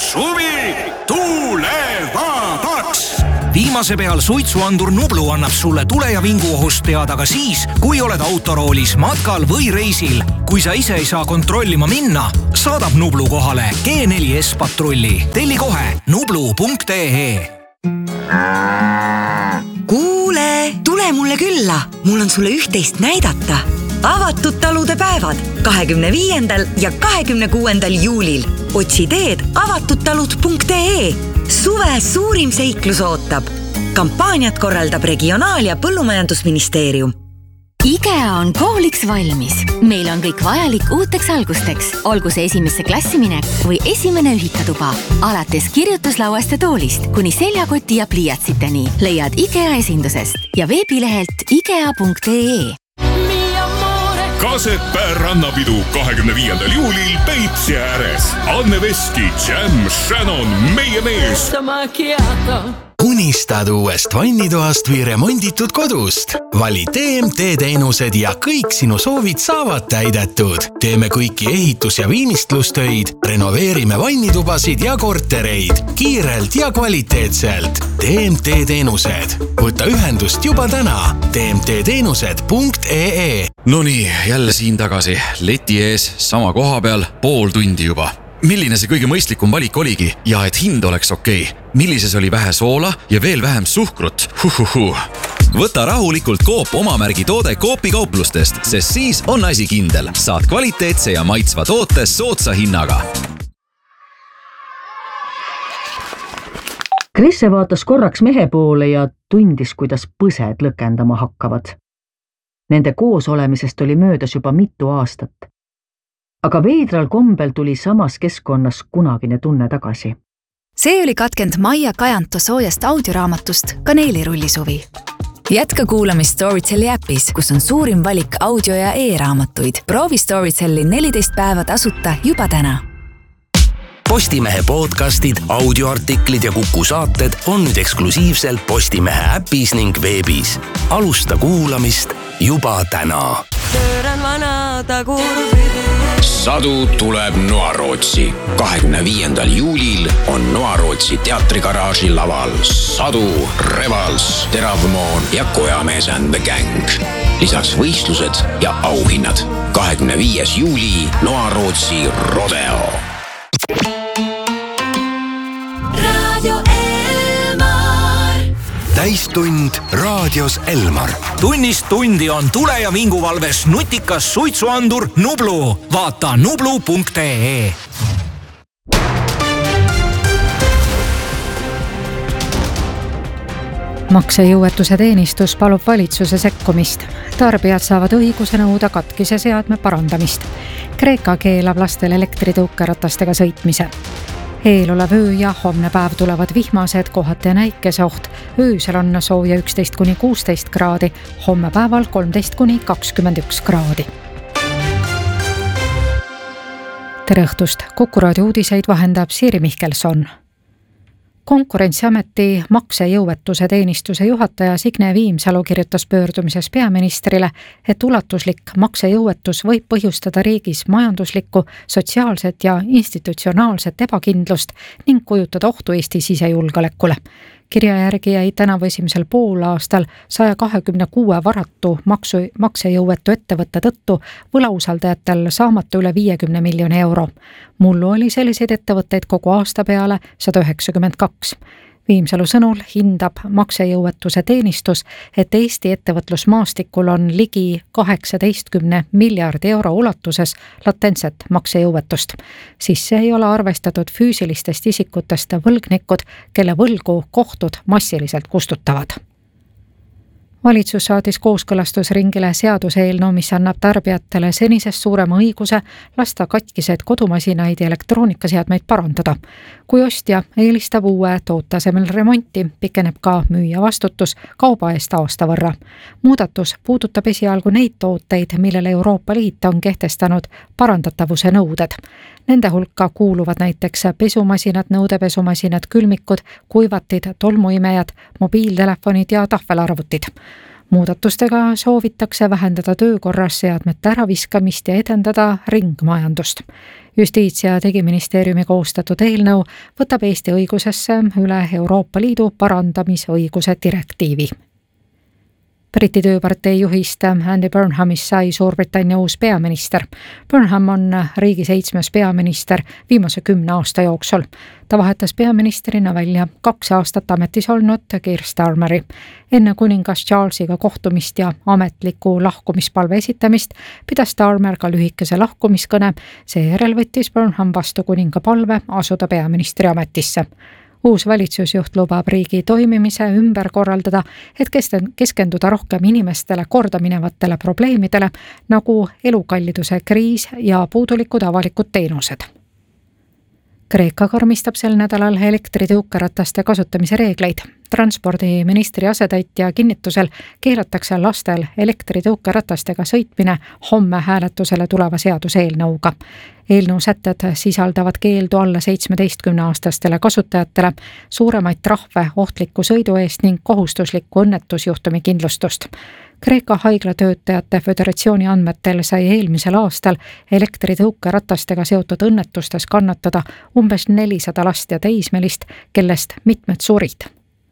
suvi tulevabaks. Viimase peal suitsuandur Nublu annab sulle tule- ja vinguohust teada ka siis, kui oled autoroolis, matkal või reisil. Kui sa ise ei saa kontrollima minna, saadab Nublu kohale G4S patrulli. Telli kohe nublu.ee. Kuule, tule mulle külla. Mul on sulle üht-teist näidata. Avatud talude päevad 25. ja 26. juulil. Otsi teed avatudtalud.ee. Suve suurim seiklus ootab. Kampaaniat korraldab Regionaal- ja Põllumajandusministeerium. IKEA on kooliks valmis. Meil on kõik vajalik uuteks algusteks. Olgu see esimesse klassi minek või esimene ühikatuba. Alates kirjutuslauast ja toolist kuni seljakoti ja pliiatsiteni leiad IKEA esindusest ja veebilehelt ikea.ee. Kasepää rannapidu 25. juulil Peipsi ääres. Anne Veski, Jam, Shannon, meie mees. Unistad uuest vannitoast või remonditud kodust? Vali TMT teenused ja kõik sinu soovid saavad täidetud. Teeme kõiki ehitus- ja viimistlustöid, renoveerime vannitubasid ja kortereid kiirelt ja kvaliteetselt. TMT teenused. Võta ühendust juba täna. tmtteenused.ee. Nonii, jälle siin tagasi. Leti ees, sama koha peal, pool tundi juba. Milline see kõige mõistlikum valik oligi ja et hind oleks okei? Millises oli vähe soola ja veel vähem suhkrut? Võta rahulikult Coop omamärgi toode Coopi kauplustest, sest siis on asi kindel. Saad kvaliteetse ja maitsva toote soodsa hinnaga. Krisse vaatas korraks mehe poole ja tundis, kuidas põsed lõkendama hakkavad. Nende koosolemisest oli möödas juba mitu aastat. Aga veidral kombel tuli samas keskkonnas kunagine tunne tagasi. See oli katkend Maia Kajanto soojast audioraamatust Kaneelirullisuvi. Jätka kuulamist Storytelli äpis, kus on suurim valik audio- ja e-raamatuid. Proovi Storytelli 14 päeva tasuta juba täna. Postimehe podcastid, audioartiklid ja Kuku saated on nüüd eksklusiivselt Postimehe äpis ning veebis. Alusta kuulamist juba täna. Pööran vanada kurvidi. Sadu tuleb Noarootsi. 25. juulil on Noarootsi teatrigaraaži laval Sadu, Revals, Teravmoon ja Kojamees and the Gang. Lisaks võistlused ja auhinnad. 25. juuli Noarootsi Rodeo. Radio Elmar. Täistund raadios Elmar. Tunnist tundi on tule- ja vinguvalves nutikas suitsuandur Nublu. Vaata nublu.ee. Maksejõuetuse teenistus palub valitsuse sekkumist. Tarbijad saavad õiguse nõuda katkise seadme parandamist. Kreeka keelab lastel elektritõukeratastega sõitmise. Eelolev öö ja homne päev tulevad vihmased, kohati ja näikeseoht. Öösel on sooja 11–16 kraadi, homme päeval 13–21 kraadi. Tere õhtust! Kuku raadio uudiseid vahendab Siiri Mihkelson. Konkurentsiameti maksejõuetuse teenistuse juhataja Signe Viimsalu kirjutas pöördumises peaministrile, et ulatuslik maksejõuetus võib põhjustada riigis majanduslikku, sotsiaalset ja institutsionaalset ebakindlust ning kujutada ohtu Eesti sisejulgeolekule. Kirja järgi jäi tänavu esimesel poolaastal 126 varatu maksejõuetu ettevõtte tõttu võlausaldajatel saamata üle 50 miljoni euro. Mullu oli selliseid ettevõtteid kogu aasta peale 192. Viimsalu sõnul hindab maksejõuetuse teenistus, et Eesti ettevõtlusmaastikul on ligi 18 miljardi euro ulatuses latentset maksejõuetust. Sisse ei ole arvestatud füüsilistest isikutest võlgnikud, kelle võlgu kohtud massiliselt kustutavad. Valitsus saatis kooskõlastusringile seaduseelnõu, mis annab tarbijatele senisest suurema õiguse lasta katkised kodumasinaid ja elektroonikaseadmeid parandada. Kui ostja eelistab uue toote asemel remonti, pikeneb ka müüja vastutus kauba eest aasta võrra. Muudatus puudutab esialgu neid tooteid, millele Euroopa Liit on kehtestanud parandatavuse nõuded. Nende hulka kuuluvad näiteks pesumasinad, nõudepesumasinad, külmikud, kuivatid, tolmuimejad, mobiiltelefonid ja tahvelarvutid. Muudatustega soovitakse vähendada töökorras seadmete äraviskamist ja edendada ringmajandust. Justiits- ja Digiministeeriumi koostatud eelnõu võtab Eesti õigusesse üle Euroopa Liidu parandamisõiguse direktiivi. Briti tööpartei juhist Andy Burnhamist sai Suurbritannia uus peaminister. Burnham on riigi 7. peaminister viimase 10 aasta jooksul. Ta vahetas peaministrina välja 2 aastat ametis olnud Keir Starmeri. Enne kuningas Charlesiga kohtumist ja ametliku lahkumispalve esitamist pidas Starmer ka lühikese lahkumiskõne. Seejärel võttis Burnham vastu kuninga palve asuda peaministri ametisse. Uus valitsusjuht lubab riigi toimimise ümber korraldada, et keskenduda rohkem inimestele kordaminevatele probleemidele, nagu elukalliduse kriis ja puudulikud avalikud teenused. Kreeka karmistab sel nädalal elektritõukerataste kasutamise reegleid. Transpordiministri asetäitja kinnitusel keelatakse lastel elektritõukeratastega sõitmine homme hääletusele tuleva seaduseelnõuga. Eelnõu sätted sisaldavad keeldu alla 17-aastastele kasutajatele, suuremaid trahve ohtliku sõidu eest ning kohustuslikku õnnetusjuhtumi kindlustust. Kreeka haiglatöötajate föderatsiooni andmetel sai eelmisel aastal elektritõukeratastega seotud õnnetustes kannatada umbes 400 last ja teismelist, kellest mitmed surid.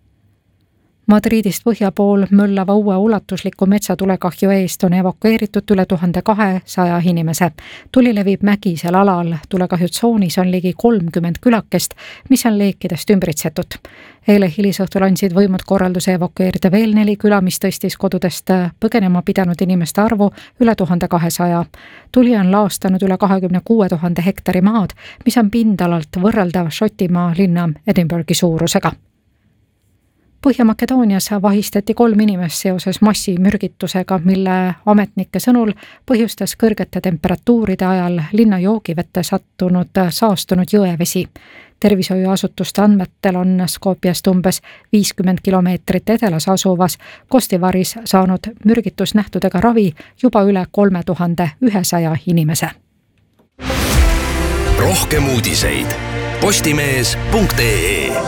Madridist põhja pool möllava uue ulatusliku metsatulekahju eest on evakueeritud üle 1200 inimese. Tuli levib mägisel alal, tulekahju tsoonis on ligi 30 külakest, mis on leekidest ümbritsetud. Eile hilisõhtul andsid võimud korralduse evakueerida veel 4 küla, mis tõstis kodudest põgenema pidanud inimeste arvu üle 1200. Tuli on laastanud üle 26 000 hektari maad, mis on pindalalt võrreldav Šotimaa linna Edinburghi suurusega. Põhja-Makedoonias vahistati 3 inimest seoses massimürgitusega, mille ametnike sõnul põhjustas kõrgete temperatuuride ajal linna joogivette saastunud jõevesi. Tervishoiuasutuste andmetel on Skopjast umbes 50 kilomeetrit edelas asuvas Kostivaris saanud mürgitusnähtudega ravi juba üle 3100 inimese. Rohkem uudiseid postimees.ee.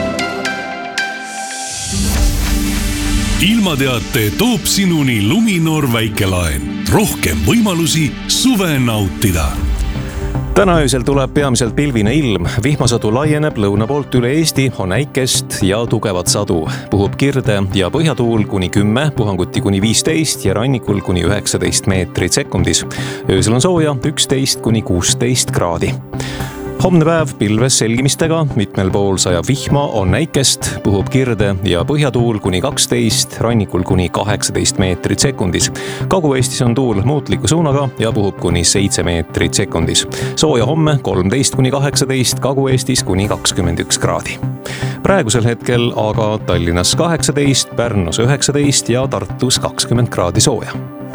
Ilmateate toob sinuni Luminor väikelaen. Rohkem võimalusi suve nautida. Täna öösel tuleb peamiselt pilvine ilm. Vihmasadu laieneb lõuna poolt üle Eesti, on äikest ja tugevat sadu. Puhub kirde ja põhjatuul kuni 10, puhanguti kuni 15 ja rannikul kuni 19 meetrit sekundis. Öösel on sooja 11 kuni 16 kraadi. Homne päev pilves selgimistega, mitmel pool sajab vihma, on äikest, puhub kirde ja põhjatuul kuni 12, rannikul kuni 18 meetrit sekundis. Kagu-Eestis on tuul muutliku suunaga ja puhub kuni 7 meetrit sekundis. Sooja homme 13 kuni 18, Kagu-Eestis kuni 21 kraadi. Praegusel hetkel aga Tallinnas 18, Pärnus 19 ja Tartus 20 kraadi sooja.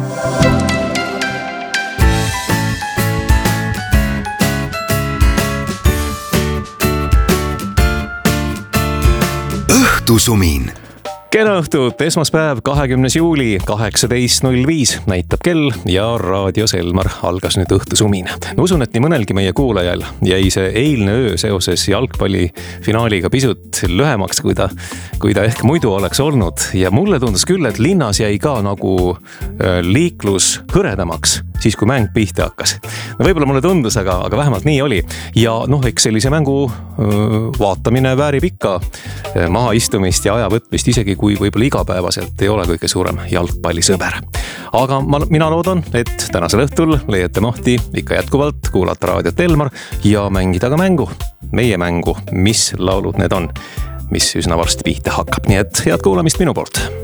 Õhtusumin. Kena õhtut, esmaspäev, 20. juuli, 18.05 näitab kell ja Raadio Selmar algas nüüd õhtusumin. Usun, et nii mõnelgi meie kuulajal jäi see eilne öö seoses jalgpallifinaaliga pisut lühemaks, kui ta ehk muidu oleks olnud. Ja mulle tundus küll, et linnas jäi ka nagu liiklus hõredamaks, siis kui mäng pihta hakkas. No võib-olla mulle tundus, aga vähemalt nii oli. Ja eks sellise mängu vaatamine väärib ikka mahaistumist ja aja võtmist, isegi kui võib-olla igapäevaselt ei ole kõige suurem jalgpallisõber. Aga mina loodan, et tänasel õhtul leiate mahti ikka jätkuvalt kuulata Raadiot Elmar ja mängida ka mängu, meie mängu, mis laulud need on, mis üsna varsti pihta hakkab. Nii et head kuulamist minu poolt.